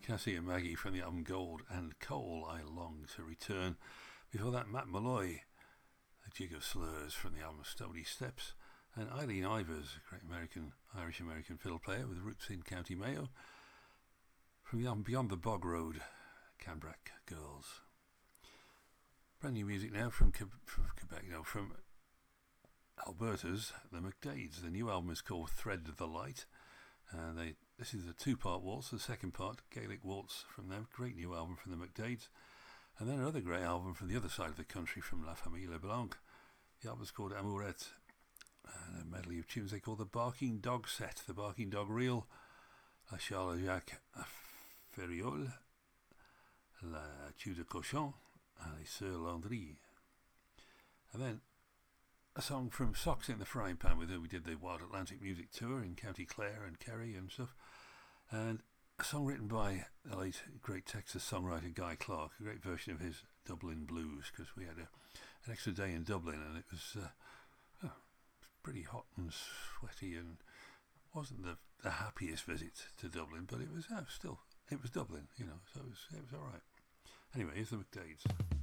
Cassie and Maggie from the album Gold and Coal, I Long to Return. Before that, Matt Molloy, A Jig of Slurs from the album Stony Steps. And Eileen Ivers, a great Irish-American fiddle player with roots in County Mayo, from the album Beyond the Bog Road, Canbrack Girls. Brand new music now from Quebec, from Alberta's The McDades. The new album is called Thread the Light. This is a two-part waltz. The second part, Gaelic Waltz from them. Great new album from the McDades. And then another great album from the other side of the country from La Famille Leblanc. The album's called Amourette. And a medley of tunes they call the Barking Dog Set. The Barking Dog Reel, La Charles Jacques Ferriol, La Tue de Cochon, and Les Sœurs Landry. And then a song from Socks in the Frying Pan, with whom we did the Wild Atlantic Music Tour in County Clare and Kerry and stuff. And a song written by the late great Texas songwriter Guy Clark, a great version of his Dublin Blues, because we had an extra day in Dublin and it was pretty hot and sweaty and wasn't the happiest visit to Dublin, but it was still, it was Dublin, so it was all right. Anyway, here's the McDades.